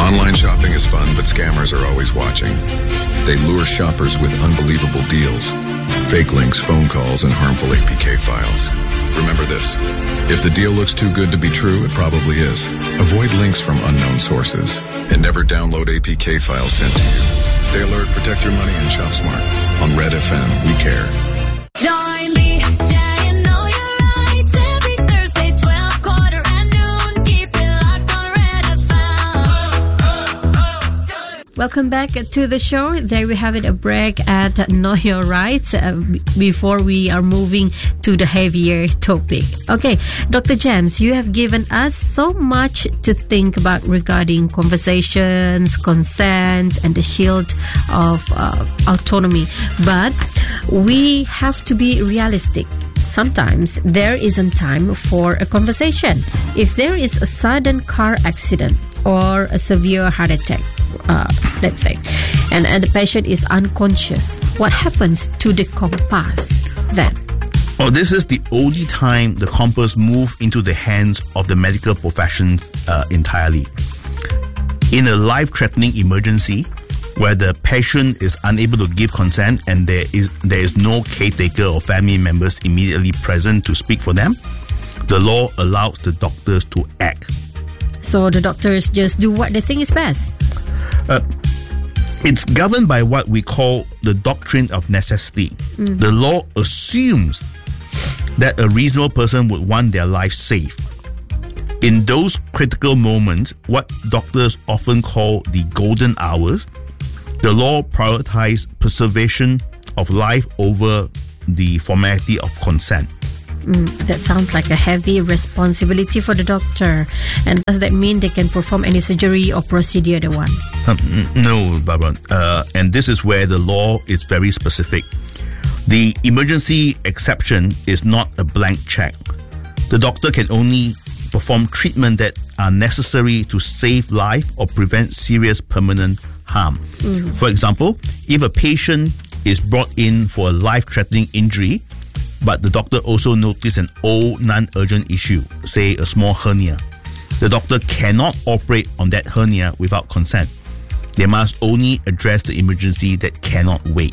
Online shopping is fun, but scammers are always watching. They lure shoppers with unbelievable deals, fake links, phone calls, and harmful APK files. Remember this. If the deal looks too good to be true, it probably is. Avoid links from unknown sources, and never download APK files sent to you. Stay alert, protect your money, and shop smart. On Red FM, we care. Join me, Jay, and know your rights. Every Thursday, 12, quarter, and noon. Keep it locked on Red FM. Welcome back to the show. There we have it, a break at Know Your Rights before we are moving to the heavier topic. Okay, Dr. James, you have given us so much to think about regarding conversations, consent, and the shield of autonomy. But we have to be realistic. Sometimes there isn't time for a conversation. If there is a sudden car accident or a severe heart attack, let's say, and the patient is unconscious, what happens to the compass then? Well, this is the only time the compass move into the hands of the medical profession entirely. In a life-threatening emergency, where the patient is unable to give consent and there is no caretaker or family members immediately present to speak for them, the law allows the doctors to act. So the doctors just do what they think is best? It's governed by what we call the doctrine of necessity. The law assumes that a reasonable person would want their life saved. In those critical moments, what doctors often call the golden hours, the law prioritizes preservation of life over the formality of consent. That sounds like a heavy responsibility for the doctor. And does that mean they can perform any surgery or procedure they want? No, Barbara. And this is where the law is very specific. The emergency exception is not a blank check. The doctor can only perform treatment that are necessary to save life or prevent serious permanent harm. For example, if a patient is brought in for a life-threatening injury, but the doctor also noticed an old non-urgent issue, say a small hernia, the doctor cannot operate on that hernia without consent. They must only address the emergency that cannot wait.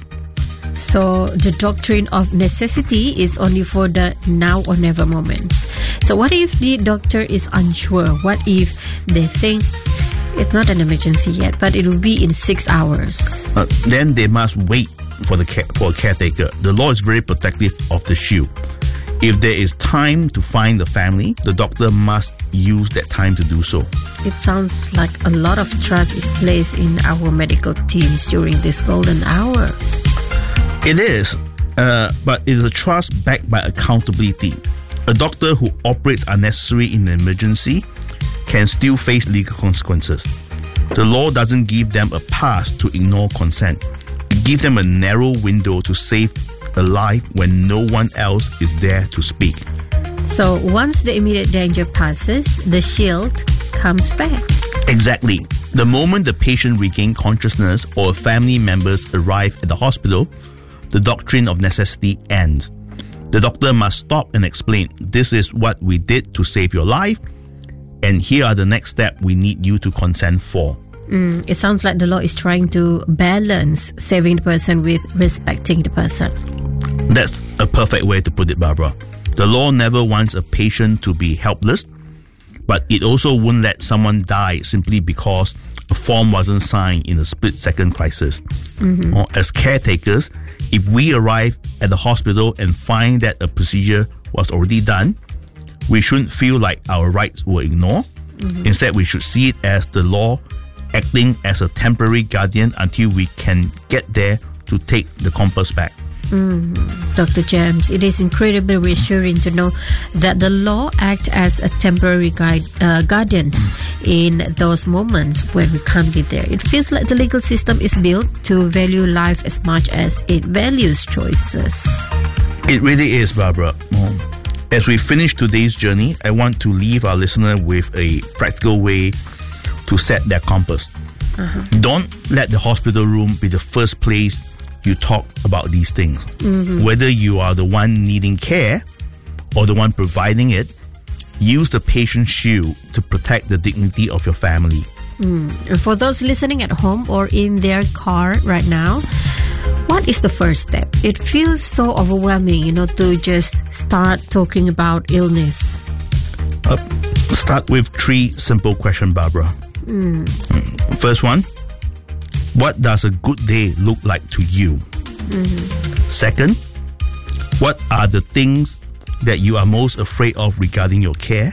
So the doctrine of necessity is only for the now or never moments. So what if the doctor is unsure? What if they think it's not an emergency yet, but it will be in 6 hours? Then they must wait for a caretaker. The law is very protective of the shield. If there is time to find the family, the doctor must use that time to do so. It sounds like a lot of trust is placed in our medical teams during these golden hours. It is, but it is a trust backed by accountability. A doctor who operates unnecessarily in an emergency can still face legal consequences. The law doesn't give them a pass to ignore consent. It gives them a narrow window to save a life when no one else is there to speak. So once the immediate danger passes, the shield comes back. Exactly. The moment the patient regains consciousness or family members arrive at the hospital, the doctrine of necessity ends. The doctor must stop and explain, this is what we did to save your life, and here are the next steps we need you to consent for. It sounds like the law is trying to balance saving the person with respecting the person. That's a perfect way to put it, Barbara. The law never wants a patient to be helpless, but it also won't let someone die simply because a form wasn't signed in a split-second crisis. Or as caretakers, if we arrive at the hospital and find that a procedure was already done, we shouldn't feel like our rights were ignored. Instead, we should see it as the law acting as a temporary guardian until we can get there to take the compass back. Dr. James, it is incredibly reassuring to know that the law acts as a temporary guardian in those moments when we can't be there. It feels like the legal system is built to value life as much as it values choices. It really is, Barbara. As we finish today's journey, I want to leave our listener with a practical way to set their compass. Don't let the hospital room be the first place you talk about these things. Whether you are the one needing care or the one providing it, use the patient shield to protect the dignity of your family. For those listening at home or in their car right now, what is the first step? It feels so overwhelming, to just start talking about illness. Start with 3 simple questions, Barbara. First one, what does a good day look like to you? Second, what are the things that you are most afraid of regarding your care?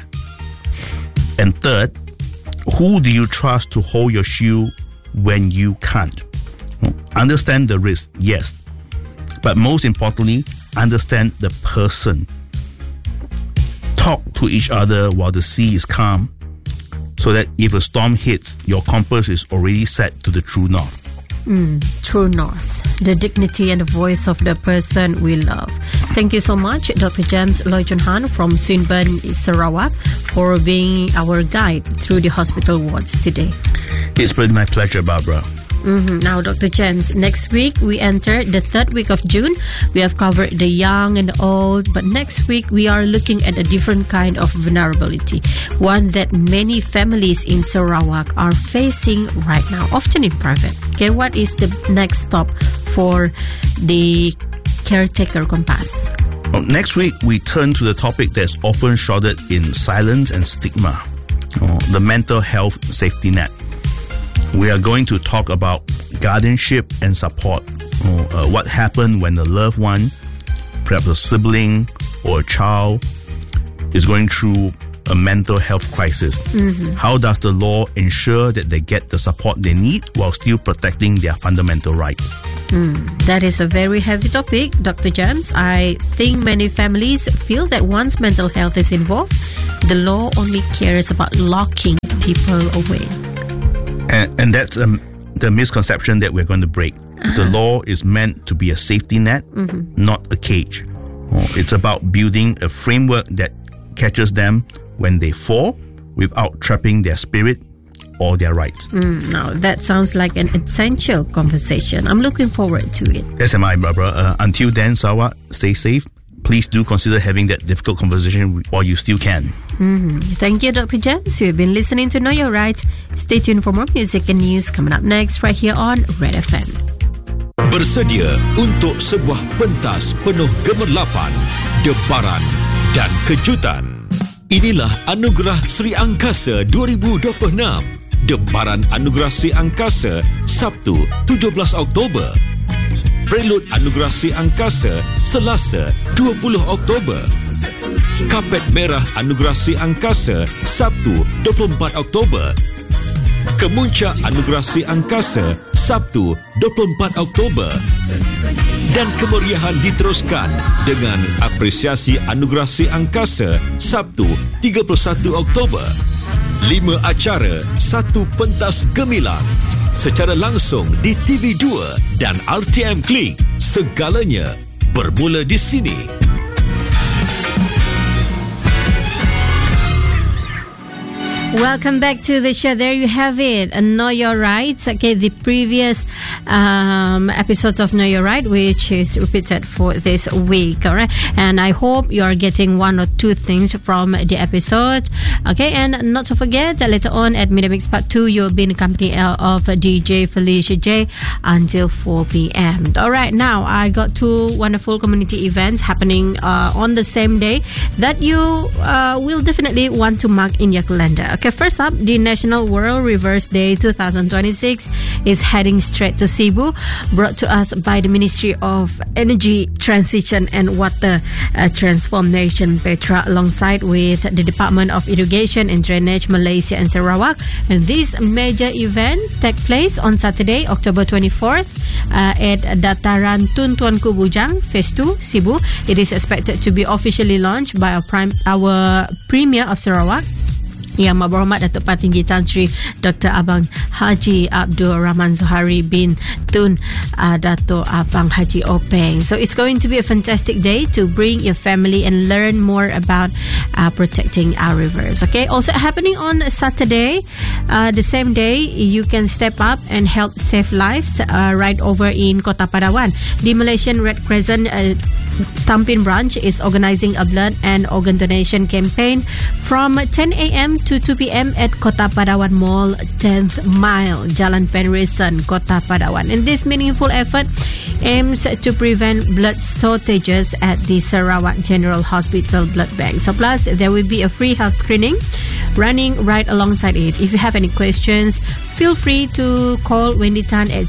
And third, who do you trust to hold your shoe when you can't? Understand the risk, yes. But most importantly, understand the person. Talk to each other while the sea is calm, so that if a storm hits, your compass is already set to the true north. True north, the dignity and the voice of the person we love. Thank you so much, Dr. James Loy Chun Han from Swinburne, Sarawak, for being our guide through the hospital wards today. It's been my pleasure, Barbara. Now, Dr. James, next week we enter the 3rd week of June. We have covered the young and the old, but next week we are looking at a different kind of vulnerability, one that many families in Sarawak are facing right now, often in private. Okay, what is the next stop for the caretaker compass? Well, next week we turn to the topic that's often shrouded in silence and stigma, the mental health safety net. We are going to talk about guardianship and support. What happened when a loved one, perhaps a sibling or a child, is going through a mental health crisis. How does the law ensure that they get the support they need while still protecting their fundamental rights? That is a very heavy topic, Dr. James. I think many families feel that once mental health is involved, the law only cares about locking people away. And that's the misconception that we're going to break. The law is meant to be a safety net, not a cage. It's about building a framework that catches them when they fall without trapping their spirit or their rights. Now, that sounds like an essential conversation. I'm looking forward to it. Yes, am I, Barbara. Until then, Sarawak, stay safe. Please do consider having that difficult conversation while you still can. Thank you, Dr. James. You've been listening to Know Your Rights. Stay tuned for more music and news coming up next right here on Red FM. Bersedia untuk sebuah pentas penuh gemerlapan, debaran dan kejutan. Inilah Anugerah Sri Angkasa 2026. Debaran Anugerah Sri Angkasa, Sabtu 17 Oktober. Prelude Anugerah Sri Angkasa, Selasa 20 Oktober. Kapet Merah Anugerah Sri Angkasa, Sabtu 24 Oktober. Kemuncak Anugerah Sri Angkasa, Sabtu 24 Oktober. Dan kemeriahan diteruskan dengan apresiasi Anugerah Sri Angkasa, Sabtu 31 Oktober. 5 acara, 1 pentas gemilang secara langsung di TV2 dan RTM Klik. Segalanya bermula di sini. Welcome back to the show. There you have it. Know Your Rights. Okay, the previous episode of Know Your Right, which is repeated for this week. All right, and I hope you are getting 1 or 2 things from the episode. Okay, and not to forget, later on at Media Mix Part 2, you'll be in the company of DJ Felicia J until 4 p.m. All right, now I got 2 wonderful community events happening on the same day that you will definitely want to mark in your calendar. Okay, first up, the National World Reverse Day 2026 is heading straight to Cebu, brought to us by the Ministry of Energy Transition and Water Transformation, Petra, alongside with the Department of Irrigation and Drainage, Malaysia and Sarawak. And this major event takes place on Saturday, October 24th at Dataran Tun Tuanku Bujang, Phase 2, Cebu. It is expected to be officially launched by our Premier of Sarawak, Yang Berhormat Datuk Patinggi Tan Sri Dr. Abang Haji Abdul Rahman Zuhari bin Tun Datuk Abang Haji Openg. So it's going to be a fantastic day to bring your family and learn more about protecting our rivers. Okay, also happening on Saturday, The same day, you can step up and help save lives right over in Kota Padawan. The Malaysian Red Crescent Stampin Branch is organizing a blood and organ donation campaign from 10 a.m. to 2 p.m. at Kota Padawan Mall, 10th Mile, Jalan Penrisan, Kota Padawan. And this meaningful effort aims to prevent blood shortages at the Sarawak General Hospital blood bank. So plus, there will be a free health screening running right alongside it. If you have any questions, feel free to call Wendy Tan at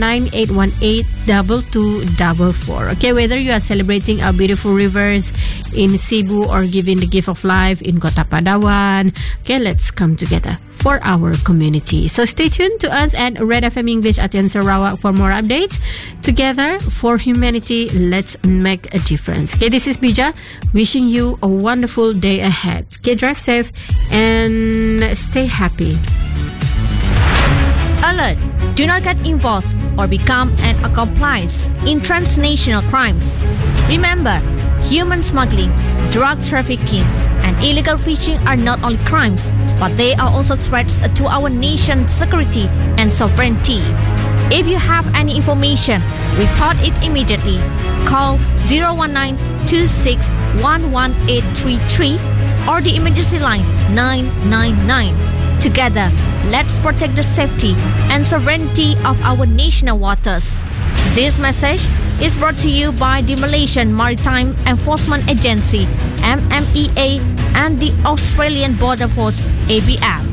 019-818-2244. Okay, whether you are celebrating our beautiful rivers in Cebu or giving the gift of life in Kota Padawan, okay, let's come together for our community. So stay tuned to us at Red FM English ATN Sarawak for more updates. Together for humanity, let's make a difference. Okay, this is Bija wishing you a wonderful day ahead. Okay, drive safe and stay happy. Alert! Do not get involved or become an accomplice in transnational crimes. Remember, human smuggling, drug trafficking, and illegal fishing are not only crimes, but they are also threats to our nation's security and sovereignty. If you have any information, report it immediately. Call 019-2611-833 or the emergency line 999. Together, let's protect the safety and sovereignty of our national waters. This message is brought to you by the Malaysian Maritime Enforcement Agency, MMEA, and the Australian Border Force, ABF.